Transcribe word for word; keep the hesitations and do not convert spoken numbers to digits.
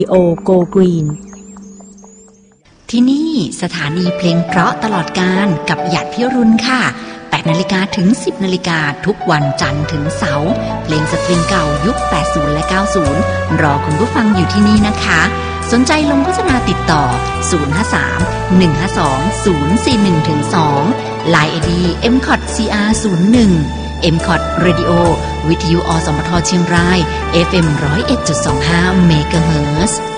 โอโกกรีนที่นี่สถานีเพลงเพราะตลอดการกับหยาดพิรุณค่ะแปดนาฬิกาถึงสิบนาฬิกาทุกวันจันทร์ถึงเสาร์เพลงสตริงเก่ายุคแปดสิบและเก้าสิบรอคุณผู้ฟังอยู่ที่นี่นะคะสนใจลงโฆษณาติดต่อศูนย์ ห้า สาม หนึ่ง ห้า สอง ศูนย์ สี่ หนึ่ง สอง ไลน์ ไอ ดี เอ็ม ซี โอ ที ซี อาร์ ศูนย์ หนึ่ง เอ็ม ซี โอ ที Radio วิทยุอสมทเชียงราย เอฟ เอ็ม หนึ่งศูนย์เอ็ดจุดสองห้า เมกะเฮิรตซ์